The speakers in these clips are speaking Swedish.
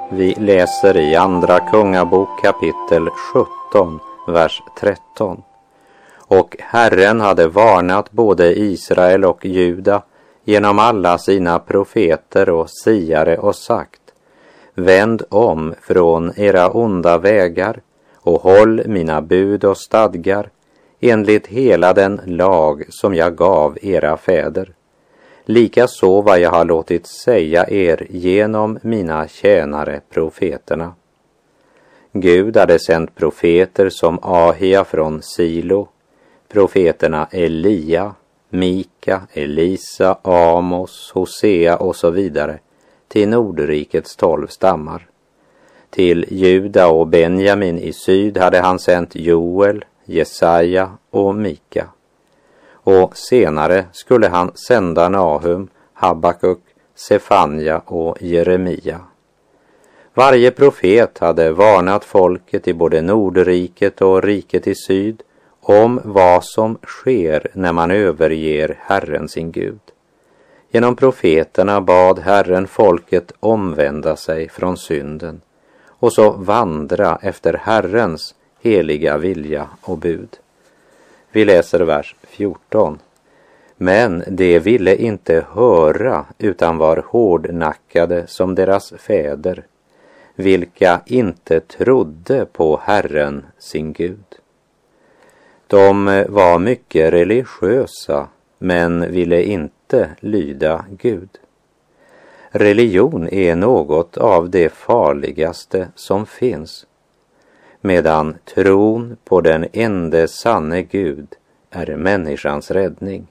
Vi läser i Andra Kungabok kapitel 17, vers 13. Och Herren hade varnat både Israel och Juda genom alla sina profeter och siare och sagt: vänd om från era onda vägar och håll mina bud och stadgar enligt hela den lag som jag gav era fäder. Likaså vad jag har låtit säga er genom mina tjänare profeterna. Gud hade sänt profeter som Ahia från Silo, profeterna Elia, Mika, Elisa, Amos, Hosea och så vidare till Nordrikets 12 stammar. Till Juda och Benjamin i syd hade han sänt Joel, Jesaja och Mika. Och senare skulle han sända Nahum, Habakuk, Sefanja och Jeremia. Varje profet hade varnat folket i både Nordriket och riket i syd om vad som sker när man överger Herren sin Gud. Genom profeterna bad Herren folket omvända sig från synden och så vandra efter Herrens heliga vilja och bud. Vi läser vers 14. Men de ville inte höra utan var hårdnackade som deras fäder, vilka inte trodde på Herren sin Gud. De var mycket religiösa men ville inte lyda Gud. Religion är något av det farligaste som finns, medan tron på den ende sanne Gud är människans räddning.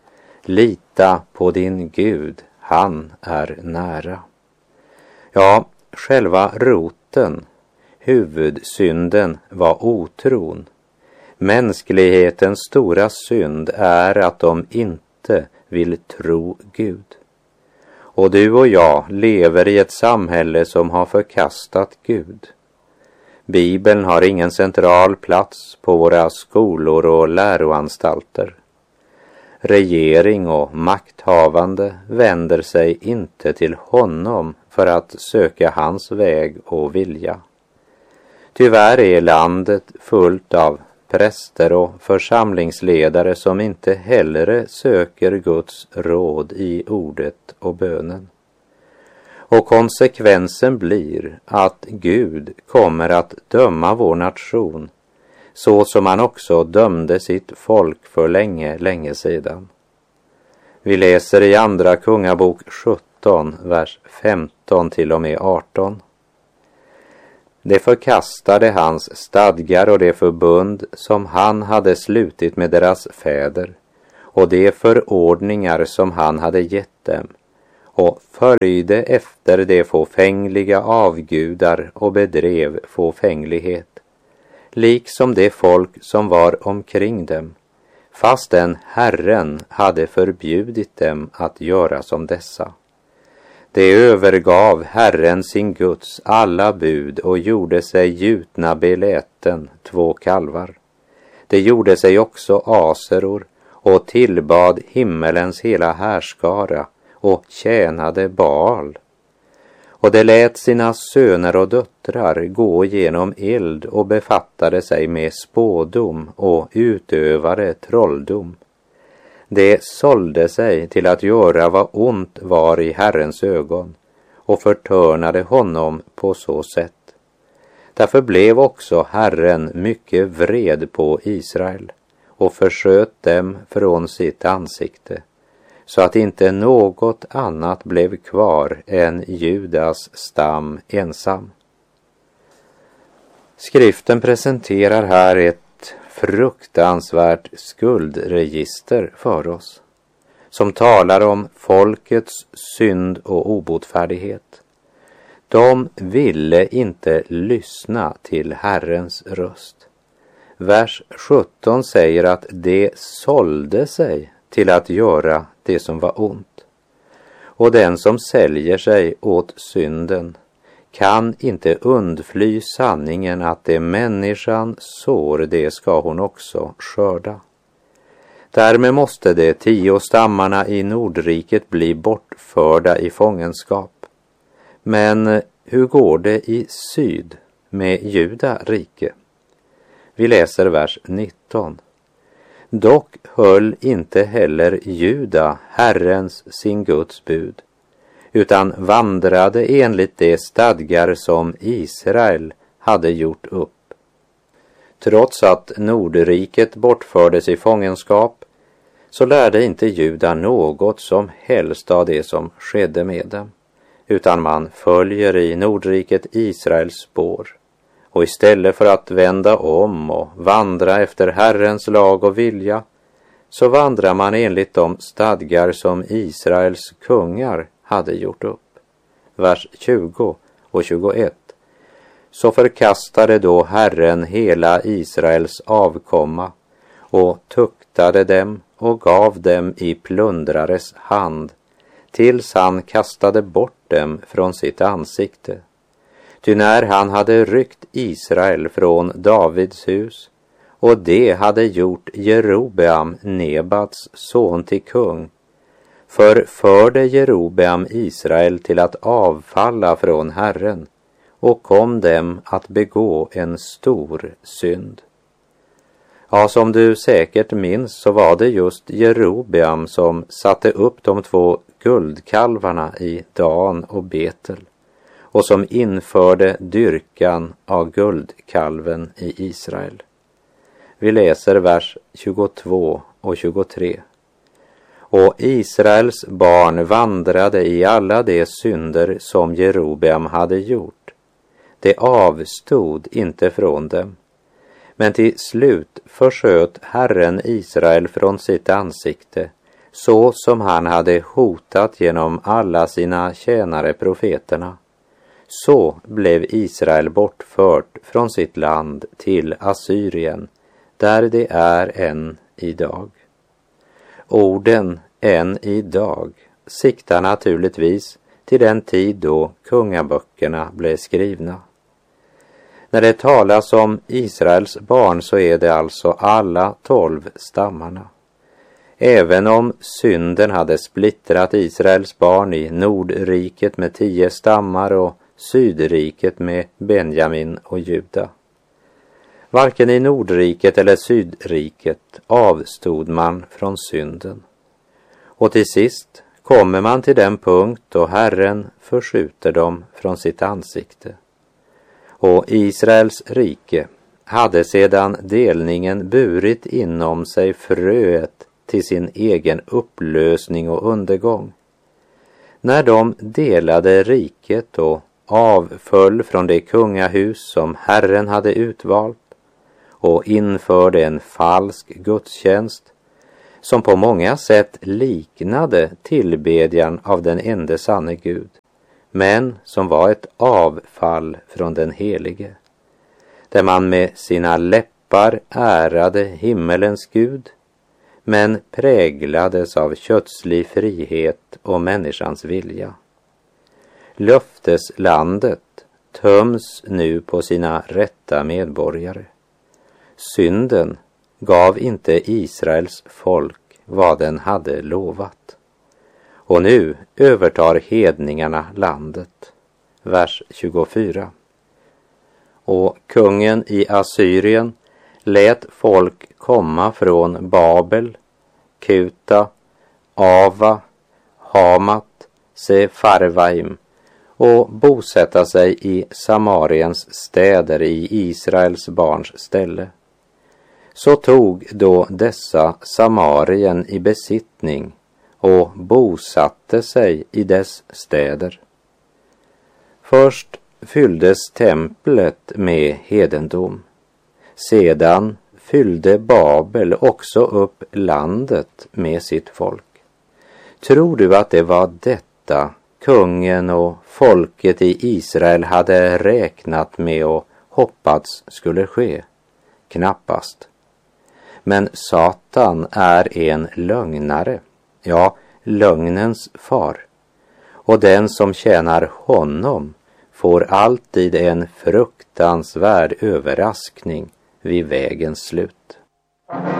Lita på din Gud, han är nära. Ja, själva roten, huvudsynden var otron. Mänsklighetens stora synd är att de inte vill tro Gud. Och du och jag lever i ett samhälle som har förkastat Gud. Bibeln har ingen central plats på våra skolor och läroanstalter. Regering och makthavande vänder sig inte till honom för att söka hans väg och vilja. Tyvärr är landet fullt av präster och församlingsledare som inte hellre söker Guds råd i ordet och bönen. Och konsekvensen blir att Gud kommer att döma vår nation så som han också dömde sitt folk för länge sedan. Vi läser i Andra Kungabok 17, vers 15 till och med 18. De förkastade hans stadgar och det förbund som han hade slutit med deras fäder och de förordningar som han hade gett dem, och följde efter de fåfängliga avgudar och bedrev fåfänglighet, liksom det folk som var omkring dem, fastän Herren hade förbjudit dem att göra som dessa. De övergav Herren sin Guds alla bud och gjorde sig gjutna beläten 2 kalvar. De gjorde sig också aseror och tillbad himmelens hela härskara och tjänade Baal. Och de lät sina söner och döttrar gå genom eld och befattade sig med spådom och utövade trolldom. De sålde sig till att göra vad ont var i Herrens ögon och förtörnade honom på så sätt. Därför blev också Herren mycket vred på Israel och försköt dem från sitt ansikte, så att inte något annat blev kvar än Judas stam ensam. Skriften presenterar här ett fruktansvärt skuldregister för oss, som talar om folkets synd och obotfärdighet. De ville inte lyssna till Herrens röst. Vers 17 säger att de sålde sig till att göra det som var ont. Och den som säljer sig åt synden kan inte undfly sanningen att det människan sår, det ska hon också skörda. Därmed måste de 10 stammarna i Nordriket bli bortförda i fångenskap. Men hur går det i syd med Juda rike? Vi läser vers 19. Dock höll inte heller Juda Herrens sin Guds bud, utan vandrade enligt de stadgar som Israel hade gjort upp. Trots att Nordriket bortfördes i fångenskap, så lärde inte Juda något som helst av det som skedde med dem, utan man följer i Nordriket Israels spår. Och istället för att vända om och vandra efter Herrens lag och vilja, så vandrar man enligt de stadgar som Israels kungar hade gjort upp. Vers 20 och 21. Så förkastade då Herren hela Israels avkomma och tuktade dem och gav dem i plundrares hand, tills han kastade bort dem från sitt ansikte. Ty när han hade ryckt Israel från Davids hus, och det hade gjort Jerobeam, Nebats son, till kung, förförde Jerobeam Israel till att avfalla från Herren och kom dem att begå en stor synd. Ja, som du säkert minns så var det just Jerobeam som satte upp de 2 guldkalvarna i Dan och Betel och som införde dyrkan av guldkalven i Israel. Vi läser vers 22 och 23. Och Israels barn vandrade i alla de synder som Jerobeam hade gjort. Det avstod inte från dem. Men till slut försköt Herren Israel från sitt ansikte, så som han hade hotat genom alla sina tjänare profeterna. Så blev Israel bortfört från sitt land till Assyrien, där det är än idag. Orden än idag siktar naturligtvis till den tid då kungaböckerna blev skrivna. När det talas om Israels barn så är det alltså alla 12 stammarna. Även om synden hade splittrat Israels barn i Nordriket med 10 stammar och Sydriket med Benjamin och Juda. Varken i Nordriket eller Sydriket avstod man från synden. Och till sist kommer man till den punkt då Herren förskjuter dem från sitt ansikte. Och Israels rike hade sedan delningen burit inom sig fröet till sin egen upplösning och undergång. När de delade riket och avföll från det kungahus som Herren hade utvalt och införde en falsk gudstjänst som på många sätt liknade tillbedjan av den ende sanne Gud, men som var ett avfall från den helige, där man med sina läppar ärade himmelens Gud, men präglades av kötslig frihet och människans vilja. Löfteslandet töms nu på sina rätta medborgare. Synden gav inte Israels folk vad den hade lovat. Och nu övertar hedningarna landet. Vers 24. Och kungen i Assyrien lät folk komma från Babel, Kuta, Ava, Hamat, Sefarvaim och bosätta sig i Samariens städer i Israels barns ställe. Så tog då dessa Samarien i besittning och bosatte sig i dess städer. Först fylldes templet med hedendom. Sedan fyllde Babel också upp landet med sitt folk. Tror du att det var detta kungen och folket i Israel hade räknat med och hoppats skulle ske? Knappast. Men Satan är en lögnare, ja, lögnens far. Och den som tjänar honom får alltid en fruktansvärd överraskning vid vägens slut.